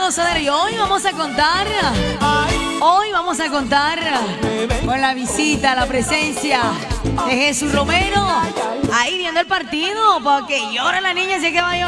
gozadera. Y hoy vamos a contar. Hoy vamos a contar con la visita, la presencia de Jesús Romero. Ahí viendo el partido, porque llora la niña, así que va a llorar.